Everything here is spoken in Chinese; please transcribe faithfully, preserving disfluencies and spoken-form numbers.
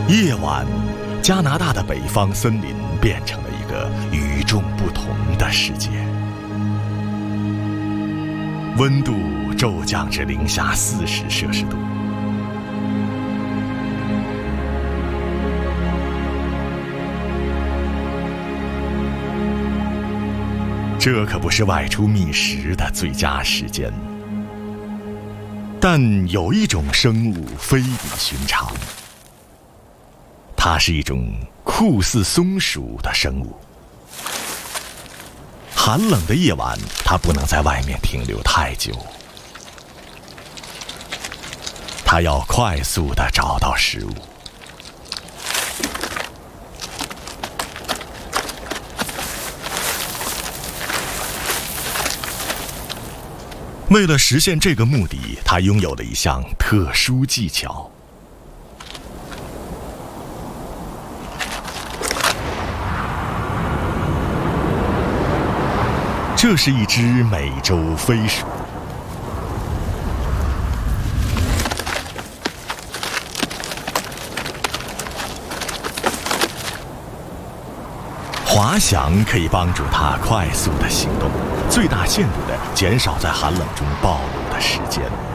夜晚，加拿大的北方森林变成了一个与众不同的世界，温度骤降至零下四十摄氏度。这可不是外出觅食的最佳时间。但有一种生物非比寻常，它是一种酷似松鼠的生物。寒冷的夜晚，它不能在外面停留太久，它要快速地找到食物。为了实现这个目的，他拥有了一项特殊技巧。这是一只美洲飞鼠，滑翔可以帮助它快速的行动，最大限度地减少在寒冷中暴露的时间。